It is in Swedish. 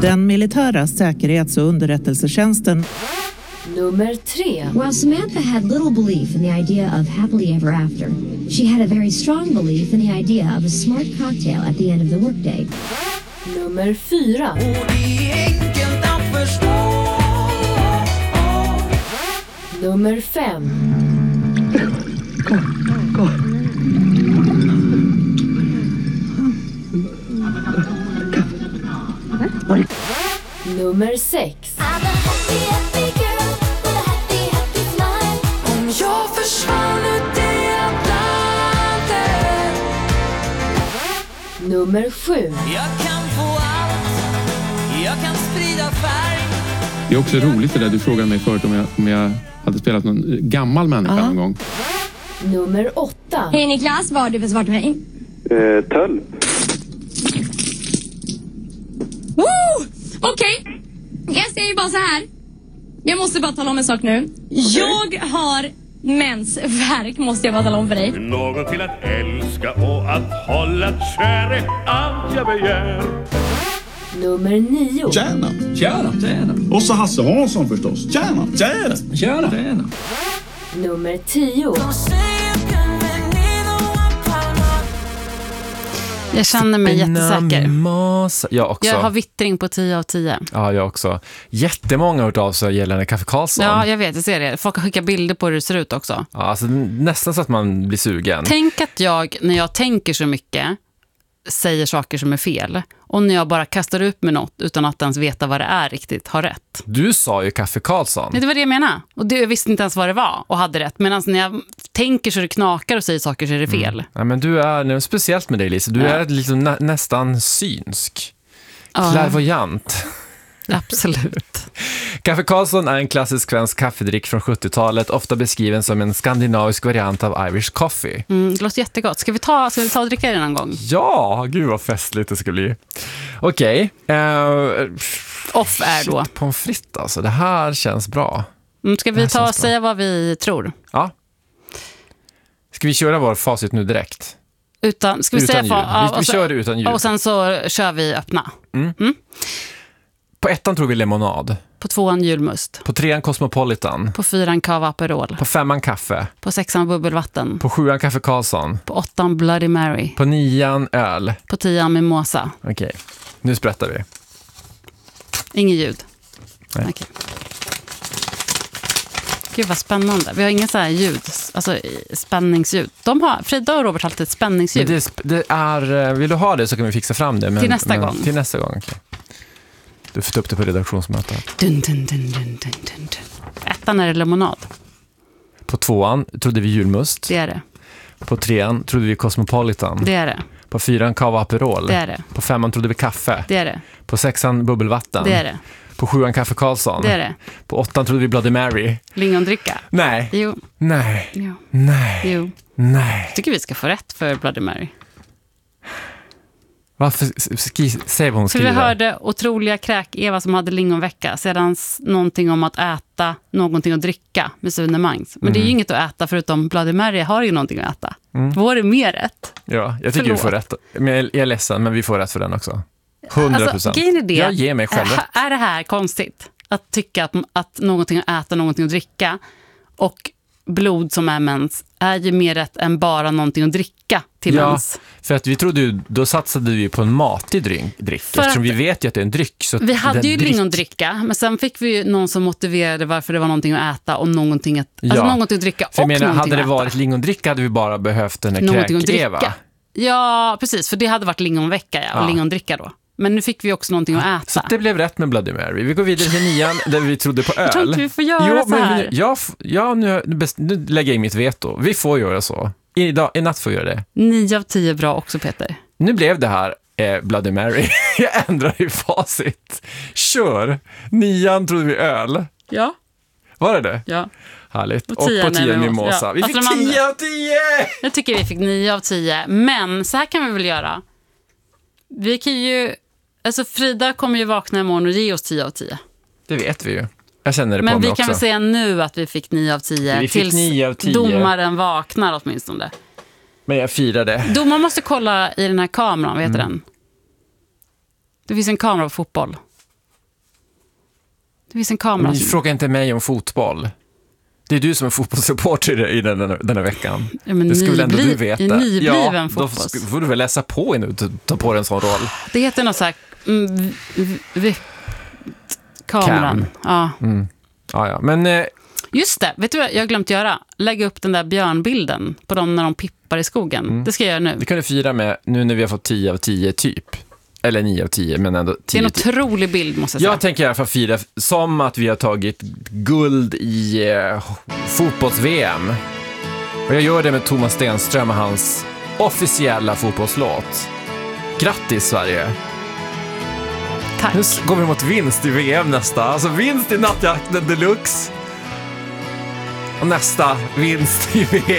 Den militära säkerhets- och underrättelsetjänsten. Nummer 3. While Samantha had little belief in the idea of happily ever after, she had a very strong belief in the idea of a smart cocktail at the end of the workday. Nummer 4. Och det är enkelt att förstå. Nummer 5. Nummer 6. Om jag försvann ut i Atlanten. Nummer 7. Jag kan få allt. Jag kan sprida färg. Det är också roligt det där du frågade mig förut om jag hade spelat någon gammal människa någon gång. Nummer 8. Hej Niklas, vad har du för svar till mig? Töll. Okej. Jag säger bara så här. Jag måste bara tala om en sak nu. Jag har mensvärk, måste jag bara tala om för dig. Någon till att älska och att hålla kär är allt jag begär. Nummer 9. Tjena. Tjena. Tjena. Och så Hasse Hansson förstås. Tjena. Tjena. Tjena. Tjena. Nummer 10. Jag känner mig jättesäker. Jag också. Jag har vittring på 10 av 10. Ja, jag också. Jättemånga har hört av sig gällande Kaffe Karlsson. Ja, jag vet, jag ser det. Folk har skickat bilder på hur det ser ut också. Ja, alltså nästan så att man blir sugen. Tänk att jag, när jag tänker så mycket, säger saker som är fel. Och när jag bara kastar upp med något utan att ens veta vad det är riktigt, har rätt. Du sa ju Kaffe Karlsson. Nej, det var det jag menade. Och jag visste inte ens vad det var och hade rätt. Men när jag tänker så det knakar och säger saker så är det fel. Ja, men du är, speciellt med dig Lisa, du är liksom nästan synsk. Clairvoyant. Absolut. Kaffe Karlsson är en klassisk svensk kaffedrick från 70-talet, ofta beskriven som en skandinavisk variant av Irish coffee. Det låter jättegott. Ska vi ta och dricka det någon gång? Ja, gud vad festligt det ska bli. Okej. Off är då. Pommes frites, alltså. Det här känns bra. Ska vi ta och säga vad vi tror? Ja. Ska vi köra vår facit nu direkt? Ska vi säga vi kör det utan ljud. Och sen så kör vi öppna. På 1 tror vi lemonad. På 2 julmust. På 3 Cosmopolitan. På 4 Cava Aperol. På 5 kaffe. På 6 bubbelvatten. På 7 Kaffe Karlsson. På 8 Bloody Mary. På 9 öl. På 10 mimosa. Okej, nu sprättar vi. Inget ljud. Nej. Okej. Gud vad spännande. Vi har inga så här ljud, alltså spänningsljud. Frida och Robert har alltid ett spänningsljud. Men det är, vill du ha det så kan vi fixa fram det. Till nästa gång. Till nästa gång, okej. Du får ta upp det på redaktionsmötet. Dun, dun, dun, dun, dun, dun. 1 är det lemonad. På 2 trodde vi julmust. Det är det. På 3 trodde vi Cosmopolitan. Det är det. På 4 Cava Aperol. Det är det. På 5 trodde vi kaffe. Det är det. På 6 bubbelvatten. Det är det. På 7 Kaffe Karlsson. Det är det. På 8 trodde vi Bloody Mary. Lingondricka. Nej. Jo. Nej. Jo. Nej. Jo. Nej. Jag tycker vi ska få rätt för Bloody Mary. Varför? Säg vad hon För skriver. vi hörde otroliga kräk-Eva som hade lingonvecka. Sedan någonting om att äta någonting att dricka med Sune Mangs. Men det är ju inget att äta förutom Bloody Mary har ju någonting att äta. Var det mer rätt? Ja, jag tycker vi får rätt. Men jag är ledsen, men vi får rätt för den också. 100%. Alltså, jag ger mig själv rätt. Är det här konstigt? Att tycka att någonting att äta, någonting att dricka och blod som är mens är ju mer rätt än bara någonting att dricka till mens. För att vi trodde ju, då satsade vi på en matig dryck. Eftersom vi vet ju att det är en dryck. Så vi hade ju lingondricka, men sen fick vi ju någon som motiverade varför det var någonting att äta och någonting att, någonting att dricka och någonting att äta. Hade det varit lingondricka hade vi bara behövt den här kräk-Eva. Ja, precis, för det hade varit lingonvecka och lingondricka då. Men nu fick vi också någonting att äta. Så det blev rätt med Bloody Mary. Vi går vidare till 9 där vi trodde på öl. Jag tror inte vi får göra så här. Nu lägger jag in mitt veto. Vi får göra så. I natt får vi göra det. 9 av 10 bra också, Peter. Nu blev det här Bloody Mary. Jag ändrar i facit. Kör. 9 trodde vi öl. Ja. Var det? Ja. Härligt. Och på 10 mimosa. Ja. Vi fick 10 av 10! Jag tycker vi fick 9 av 10. Men så här kan vi väl göra. Vi kan ju... Alltså Frida kommer ju vakna imorgon och ge oss 10 av 10. Det vet vi ju. Jag känner det men på mig också. Men vi kan väl säga nu att vi fick 9 av 10. Vi fick 9 av 10. Domaren vaknar åtminstone. Men jag firar det. Domaren måste kolla i den här kameran, vet du den? Det finns en kamera på fotboll. Det finns en kamera. Men fråga inte mig om fotboll. Det är du som är fotbollsreporter i den här veckan. Ja, men det skulle ändå du veta. Nybliven då får du väl läsa på innan du tar på dig en sån roll. Det heter något så här... kameran. Ja. Ja. Men... Just det, vet du vad jag har glömt göra? Lägga upp den där björnbilden på dem när de pippar i skogen. Det ska jag göra nu. Det kan du fira med nu när vi har fått 10 av 10 typ. Eller 9 av 10, men ändå 10. Det är en otrolig bild, måste jag säga. Jag tänker i alla fall fira som att vi har tagit guld i fotbolls-VM. Och jag gör det med Thomas Stenström och hans officiella fotbollslåt. Grattis Sverige! Tack. Nu går vi mot vinst i VM nästa. Alltså vinst i nattjakten deluxe. Och nästa vinst i VM.